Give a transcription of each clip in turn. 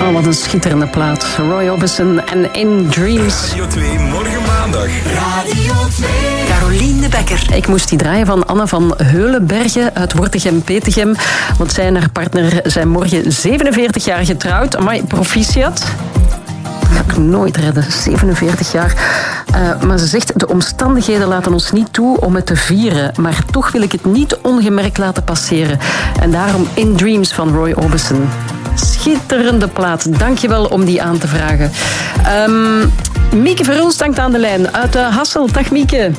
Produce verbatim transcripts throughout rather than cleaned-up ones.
Oh, wat een schitterende plaat. Roy Orbison en In Dreams. Radio twee, morgen maandag. Radio twee. Carolien de Bekker. Ik moest die draaien van Anne van Heulenbergen uit Wortegem-Petegem. Want zij en haar partner zijn morgen zevenenveertig jaar getrouwd. Amai, proficiat. Dat ga ik nooit redden, zevenenveertig jaar. Uh, maar ze zegt, de omstandigheden laten ons niet toe om het te vieren. Maar toch wil ik het niet ongemerkt laten passeren. En daarom In Dreams van Roy Orbison. Schitterende plaat. Dankjewel om die aan te vragen. Um, Mieke Verhulst hangt aan de lijn uit uh, Hasselt. Dag Mieke.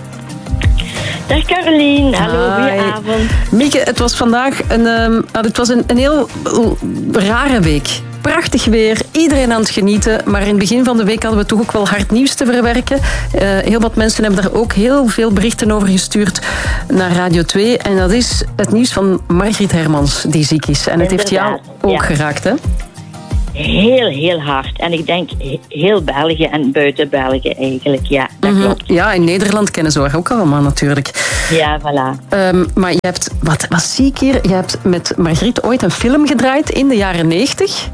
Dag Carolien, hallo, goedenavond. Mieke, het was vandaag een, um, het was een, een heel rare week. Prachtig weer, iedereen aan het genieten. Maar in het begin van de week hadden we toch ook wel hard nieuws te verwerken. Uh, heel wat mensen hebben daar ook heel veel berichten over gestuurd naar Radio twee. En dat is het nieuws van Margriet Hermans, die ziek is. En het heeft jou ook ja. geraakt, hè? Heel, heel hard. En ik denk heel België en buiten België eigenlijk, ja. Dat mm-hmm. klopt. Ja, in Nederland kennen ze haar ook allemaal natuurlijk. Ja, voilà. Um, maar je hebt, wat, wat zie ik hier? Je hebt met Margriet ooit een film gedraaid in de jaren negentig.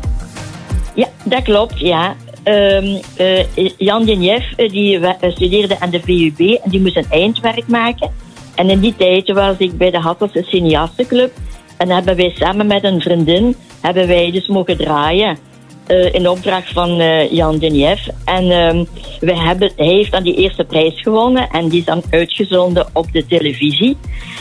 Ja, dat klopt, ja. Um, uh, Jan Denjef, uh, die uh, studeerde aan de V U B en die moest een eindwerk maken. En in die tijd was ik bij de Hasselse Cineastenclub. En hebben wij samen met een vriendin, hebben wij dus mogen draaien. Uh, in opdracht van uh, Jan Denjef. En um, wij hebben, hij heeft dan die eerste prijs gewonnen. En die is dan uitgezonden op de televisie.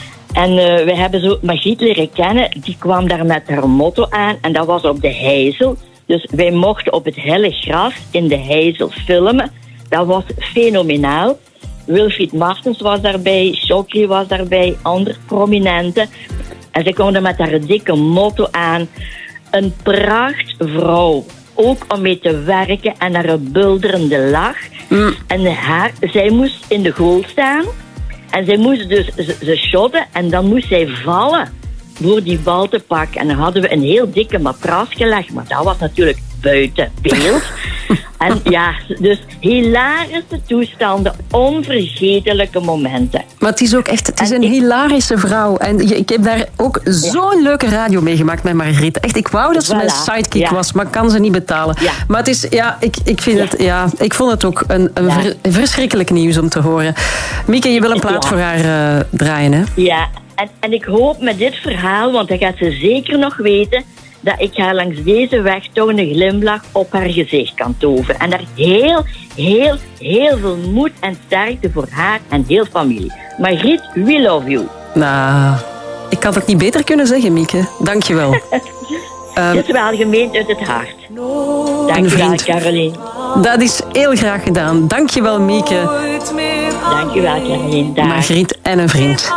En uh, we hebben zo Margriet leren kennen. Die kwam daar met haar motto aan. En dat was op de Heizel. Dus wij mochten op het helle gras in de Heizel filmen. Dat was fenomenaal. Wilfried Martens was daarbij. Chokri was daarbij. Andere prominenten. En ze kwam er met haar dikke motto aan. Een prachtvrouw. Ook om mee te werken en haar bulderende lach. Mm. En haar, zij moest in de goal staan. En zij moest dus ze, ze shotten. En dan moest zij vallen door die bal te pakken. En dan hadden we een heel dikke matras gelegd. Maar dat was natuurlijk buiten beeld. En ja, dus hilarische toestanden, onvergetelijke momenten. Maar het is ook echt, het is een ik, hilarische vrouw. En ik heb daar ook ja. zo'n leuke radio meegemaakt met Margriet. Echt, ik wou dat ze voilà. mijn sidekick ja. was, maar kan ze niet betalen. Ja. Maar het is, ja, ik, ik vind ja. het, ja, ik vond het ook een, een ja. ver, verschrikkelijk nieuws om te horen. Mieke, je wil een plaat ja. voor haar uh, draaien, hè? Ja, en, en ik hoop met dit verhaal, want dat gaat ze zeker nog weten, dat ik haar langs deze weg toch een glimlach op haar gezicht kan toveren. En daar heel, heel, heel veel moed en sterkte voor haar en heel familie. Margriet, we love you. Nou, ik had het niet beter kunnen zeggen, Mieke. Dank je wel. Het um, is wel gemeend uit het hart. Dank je wel, Carolien. Dat is heel graag gedaan. Dank je wel, Mieke. Dank je wel, Carolien. Margriet en een vriend.